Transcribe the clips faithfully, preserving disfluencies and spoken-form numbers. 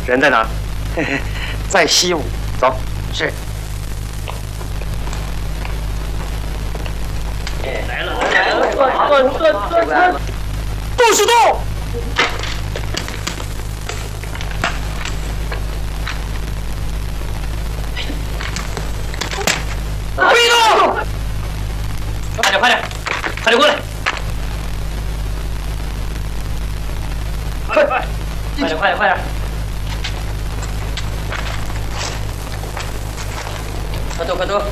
人在哪？在西屋。走。是。来了来了！坐坐坐坐！不许动！不许动！快点快点快点过来！快快快点快点快点！快走快走！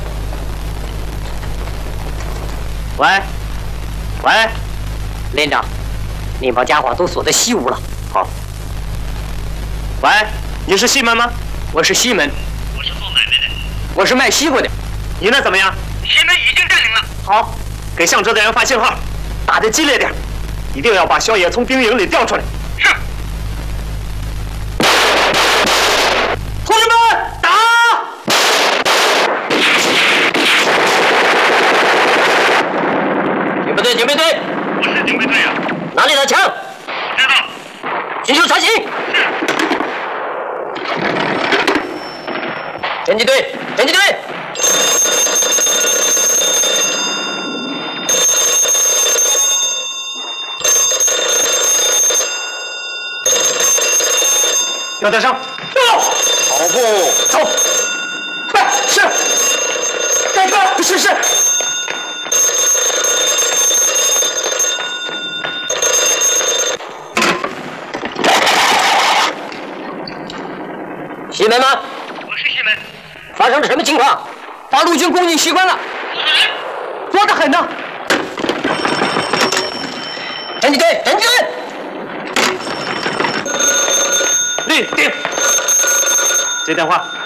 喂，喂，连长，你把家伙都锁在西屋了。好。喂，你是西门吗？我是西门。我是做买卖的。我是卖西瓜的。你那怎么样？西门已经占领了。好，给向哲的人发信号，打得激烈点，一定要把萧野从兵营里调出来。是。同志们，打！警备队，警备队，我是警备队啊。哪里的枪？不知道。寻求查询。是。侦缉队，侦缉队。要带上，走，跑步，走，快，是，该干，是是。西门吗？我是西门。发生了什么情况？八路军攻进西关了，多得很呢。侦缉队，侦缉队。立定，接电话。